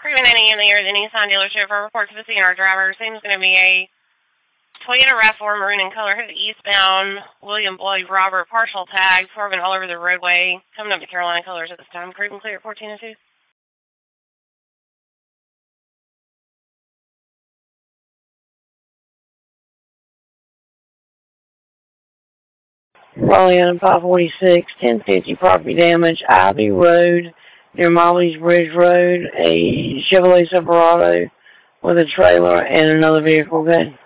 Cruising in the air, the Nissan dealership for a report to the scene. Our driver seems going to be a Toyota RAV4 maroon in color, headed eastbound. William Boyd Robert, partial tag, swerving all over the roadway, coming up to Carolina Colors at this time. Cruising clear at 1402. Rolling on 546, 1050 property damage, Ivy Road, near Molly's Bridge Road, a Chevrolet Silverado with a trailer and another vehicle. Good.